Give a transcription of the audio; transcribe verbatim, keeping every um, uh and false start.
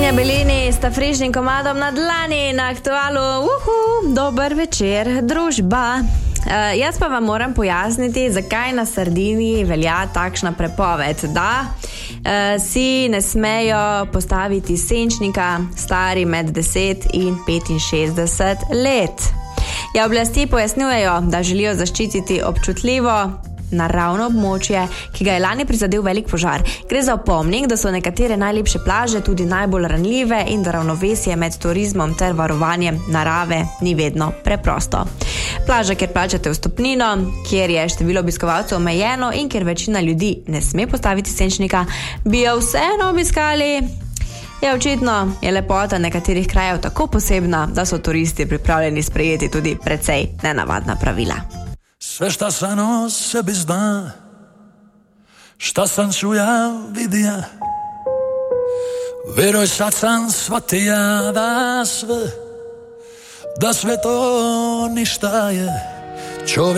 Sonja Belini sta frižnim komadom na dlani na Aktualu. Uhu, dober večer, družba. Uh, jaz pa vam moram pojasniti, zakaj na Sardiniji velja takšna prepoved, da uh, si ne smejo postaviti senčnika stari med deset in petinšestdeset let. Ja, oblasti pojasnjujejo, da želijo zaščititi občutljivo naravno območje, ki ga je lani prizadel velik požar. Gre za opomnik, da so nekatere najlepše plaže tudi najbolj ranljive in da ravnovesje med turizmom ter varovanjem narave ni vedno preprosto. Plaža, kjer plačate vstopnino, kjer je število obiskovalcev omejeno in kjer večina ljudi ne sme postaviti senčnika, bi jo vseeno obiskali. Ja, očitno je lepota nekaterih krajev tako posebna, da so turisti pripravljeni sprejeti tudi precej nenavadna pravila. Sve šta sam o sebi zna, šta sam čuja, vidija, veroj sad sam shvatija da sve, da sve to ništa je čovjek.